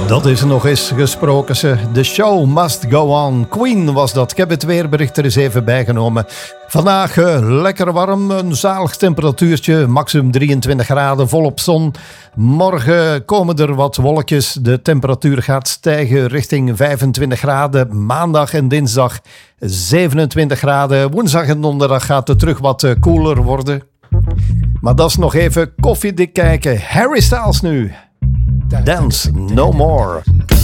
Dat is nog eens gesproken, ze. The show must go on. Queen was dat. Ik heb het weerbericht er eens even bijgenomen. Vandaag lekker warm, een zalig temperatuurtje, maximum 23 graden, volop zon. Morgen komen er wat wolkjes, de temperatuur gaat stijgen richting 25 graden. Maandag en dinsdag 27 graden. Woensdag en donderdag gaat het terug wat koeler worden. Maar dat is nog even koffiedik kijken. Harry Styles nu. Dance No More.